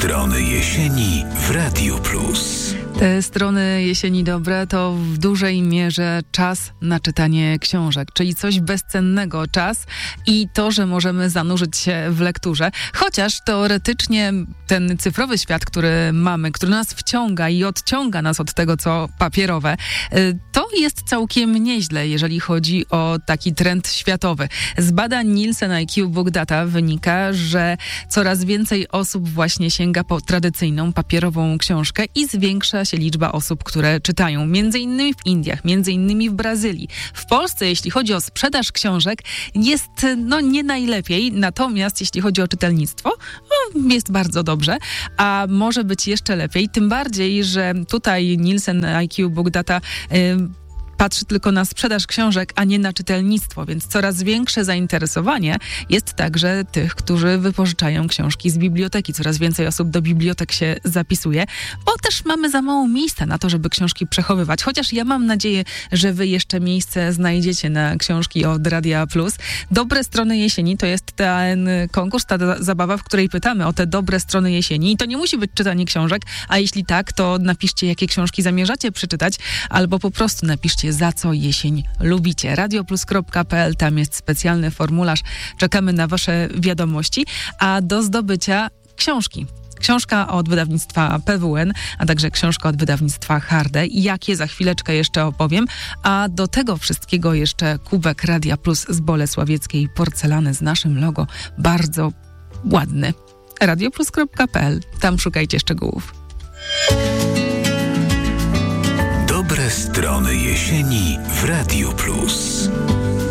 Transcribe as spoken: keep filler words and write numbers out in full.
strony jesieni w Radiu Plus. Te strony jesieni dobre to w dużej mierze czas na czytanie książek, czyli coś bezcennego, czas i to, że możemy zanurzyć się w lekturze. Chociaż teoretycznie ten cyfrowy świat, który mamy, który nas wciąga i odciąga nas od tego, co papierowe, to jest całkiem nieźle, jeżeli chodzi o taki trend światowy. Z badań Nielsen I Q Book Data wynika, że coraz więcej osób właśnie sięga po tradycyjną papierową książkę i zwiększa się liczba osób, które czytają. Między innymi w Indiach, między innymi w Brazylii. W Polsce, jeśli chodzi o sprzedaż książek, jest no nie najlepiej, natomiast jeśli chodzi o czytelnictwo, no, jest bardzo dobrze, a może być jeszcze lepiej, tym bardziej, że tutaj Nielsen I Q Book Data yy, patrzy tylko na sprzedaż książek, a nie na czytelnictwo, więc coraz większe zainteresowanie jest także tych, którzy wypożyczają książki z biblioteki. Coraz więcej osób do bibliotek się zapisuje, bo też mamy za mało miejsca na to, żeby książki przechowywać. Chociaż ja mam nadzieję, że wy jeszcze miejsce znajdziecie na książki od Radia Plus. Dobre strony jesieni to jest ten konkurs, ta zabawa, w której pytamy o te dobre strony jesieni. I to nie musi być czytanie książek, a jeśli tak, to napiszcie, jakie książki zamierzacie przeczytać, albo po prostu napiszcie, za co jesień lubicie. radioplus kropka p l, tam jest specjalny formularz. Czekamy na wasze wiadomości, a do zdobycia książki. Książka od wydawnictwa P W N, a także książka od wydawnictwa Harde. Jakie za chwileczkę jeszcze opowiem. A do tego wszystkiego jeszcze kubek Radia Plus z bolesławieckiej porcelany z naszym logo. Bardzo ładny. radioplus kropka p l, tam szukajcie szczegółów. Dobre strony jesieni w Radiu Plus.